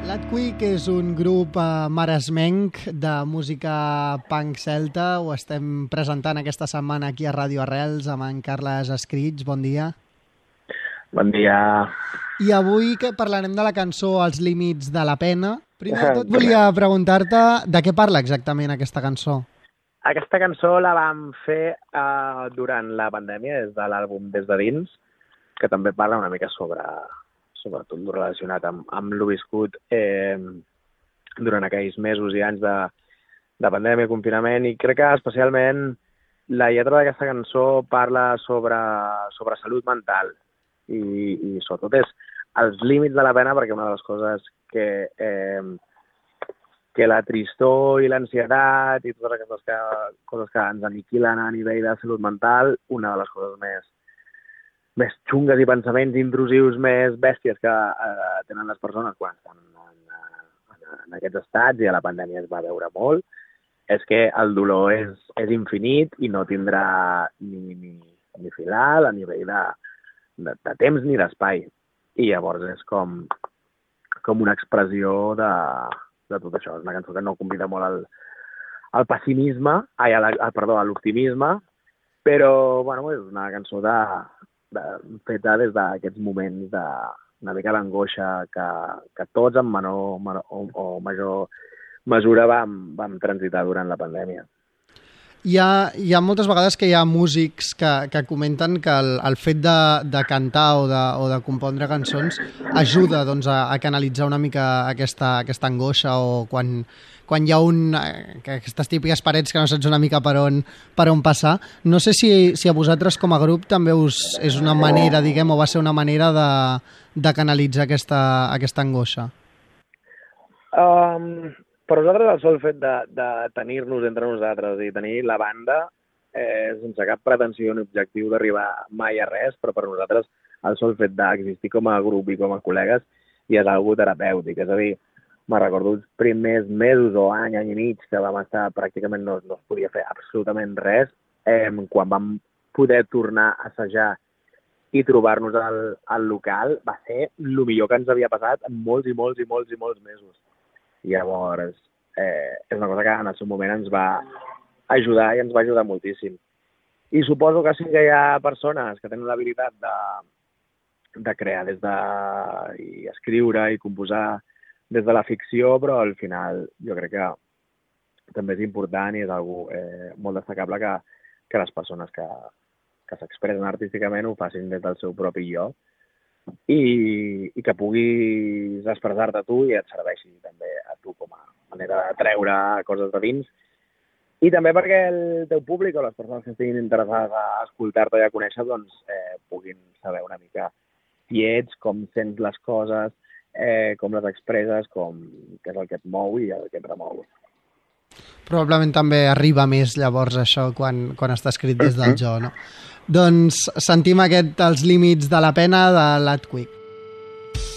Latquick és un grup maresmenc de música punk celta. Ho estem presentant aquesta setmana aquí a Ràdio Arrels amb en Carles Escrits. Bon dia. Bon dia. I avui que parlarem de la cançó Els límits de la pena. Primer de tot volia preguntar-te de què parla exactament aquesta cançó. Aquesta cançó la vam fer durant la pandèmia, des de l'àlbum Des de dins, que també parla una mica sobre tot relacionat amb lo viscut durant aquells mesos i anys de pandèmia i confinament, i crec que especialment la lletra d'aquesta cançó parla sobre salut mental i sobretot és els límits de la pena, perquè una de les coses que la tristor i l'ansietat i totes aquestes coses que ens aniquilen a nivell de salut mental, una de les coses més xungues i pensaments intrusius més bèsties que tenen les persones quan estan en aquests estats, i a la pandèmia es va veure molt, és que el dolor és infinit i no tindrà ni final a nivell de temps ni d'espai. I llavors és com una expressió de tot això. És una cançó que no convida molt al pessimisme, a l'optimisme, però bueno, és una cançó feta des d'aquests moments d'una mica d'angoixa que tots en menor o major mesura vam transitar durant la pandèmia. Hi ha moltes vegades que hi ha músics que comenten que el fet de cantar o de compondre cançons ajuda doncs, a canalitzar una mica aquesta angoixa, o quan hi ha aquestes típiques parets que no saps una mica per on passar. No sé si a vosaltres com a grup també és una manera, diguem, o va ser una manera de canalitzar aquesta angoixa. Per nosaltres el sol fet de tenir-nos entre nosaltres i tenir la banda sense cap pretensió ni objectiu d'arribar mai a res, però per nosaltres el sol fet d'existir com a grup i com a col·legues ja és algo terapèutic. És a dir, me'n recordo els primers mesos o any i mig que vam estar pràcticament no es podia fer absolutament res, quan vam poder tornar a assajar i trobar-nos al local va ser el millor que ens havia passat en molts mesos. Llavors, és una cosa que en el seu moment ens va ajudar i ens va ajudar moltíssim. I suposo que sí que hi ha persones que tenen l'habilitat de crear i escriure i composar des de la ficció, però al final jo crec que també és important i és algo molt destacable que les persones que s'expressen artísticament ho facin des del seu propi jo, i que puguis expressar-te tu i et serveixi també a tu com a manera de treure coses de dins, i també perquè el teu públic o les persones que estiguin interessades a escoltar-te i a conèixer doncs puguin saber una mica qui ets, com sents les coses, com les expresses, què és el que et mou i el que et remou. Probablement també arriba més llavors això quan està escrit des del jo, no? Doncs sentim Els límits de la pena de Latquick.